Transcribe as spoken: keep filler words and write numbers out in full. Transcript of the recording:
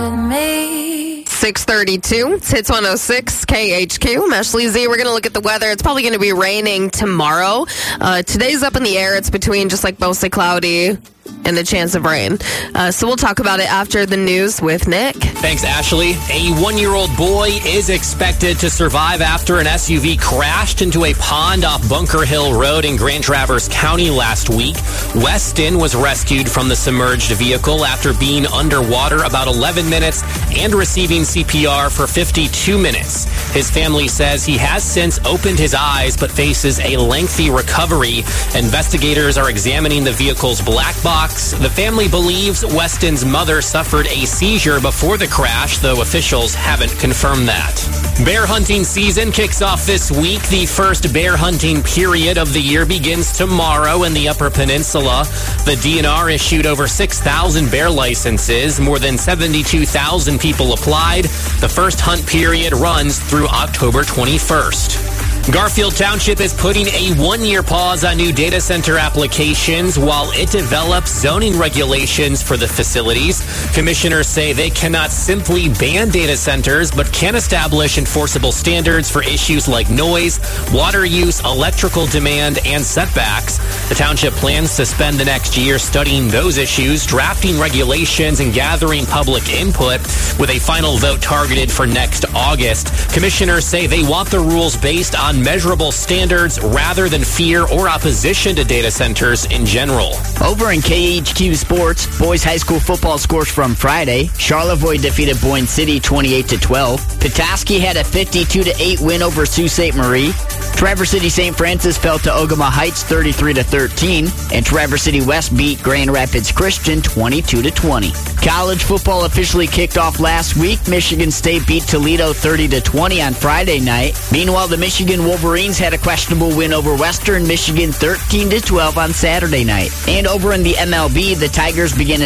six thirty-two, it's Hits one oh six, K H Q. I'm Ashley Z. We're going to look at the weather. It's probably going to be raining tomorrow. Uh, today's up in the air. It's between just like mostly cloudy and a chance of rain. Uh, so we'll talk about it after the news with Nick. Thanks, Ashley. A one-year-old boy is expected to survive after an S U V crashed into a pond off Bunker Hill Road in Grand Traverse County last week. Weston was rescued from the submerged vehicle after being underwater about eleven minutes and receiving C P R for fifty-two minutes. His family says he has since opened his eyes but faces a lengthy recovery. Investigators are examining the vehicle's black box. The family believes Weston's mother suffered a seizure before the crash, though officials haven't confirmed that. Bear hunting season kicks off this week. The first bear hunting period of the year begins tomorrow in the Upper Peninsula. The D N R issued over six thousand bear licenses. More than seventy-two thousand people applied. The first hunt period runs through October twenty-first. Garfield Township is putting a one-year pause on new data center applications while it develops zoning regulations for the facilities. Commissioners say they cannot simply ban data centers, but can establish enforceable standards for issues like noise, water use, electrical demand, and setbacks. The township plans to spend the next year studying those issues, drafting regulations, and gathering public input, with a final vote targeted for next August. Commissioners say they want the rules based on measurable standards rather than fear or opposition to data centers in general. Over in K H Q Sports, boys high school football scores from Friday. Charlevoix defeated Boyne City twenty-eight to twelve. Petoskey had a fifty-two to eight win over Sault Ste. Marie. Traverse City Saint Francis fell to Ogama Heights thirty-three to thirteen, and Traverse City West beat Grand Rapids Christian twenty-two to twenty. College football officially kicked off last week. Michigan State beat Toledo thirty to twenty on Friday night. Meanwhile, the Michigan Wolverines had a questionable win over Western Michigan thirteen to twelve on Saturday night. And over in the M L B, the Tigers began